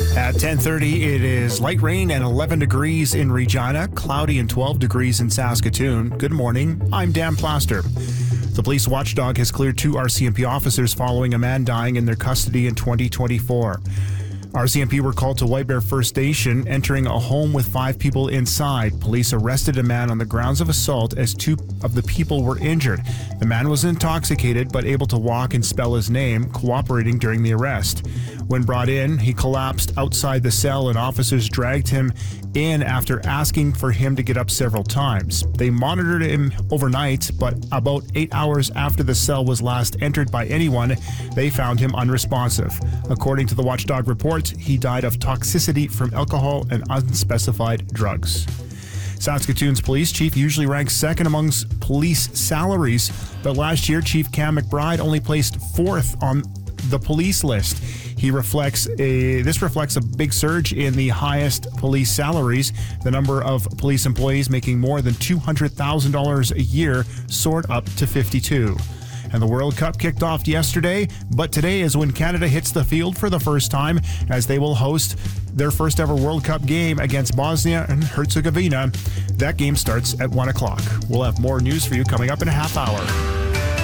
At 10:30, it is light rain and 11 degrees in Regina, cloudy and 12 degrees in Saskatoon. Good morning, I'm Dan Plaster. The police watchdog has cleared 2 RCMP officers following a man dying in their custody in 2024. RCMP were called to White Bear First Station, entering a home with 5 people inside. Police arrested a man on the grounds of assault as 2 of the people were injured. The man was intoxicated but able to walk and spell his name, cooperating during the arrest. When brought in, he collapsed outside the cell and officers dragged him in after asking for him to get up several times. They monitored him overnight, but about 8 hours after the cell was last entered by anyone, they found him unresponsive. According to the watchdog report, he died of toxicity from alcohol and unspecified drugs. Saskatoon's police chief usually ranks second amongst police salaries, but last year Chief Cam McBride only placed 4th on the police list. This reflects a big surge in the highest police salaries. The number of police employees making more than $200,000 a year soared up to 52. And the World Cup kicked off yesterday, but today is when Canada hits the field for the first time, as they will host their first ever World Cup game against Bosnia and Herzegovina. That game starts at 1 o'clock. We'll have more news for you coming up in a half hour.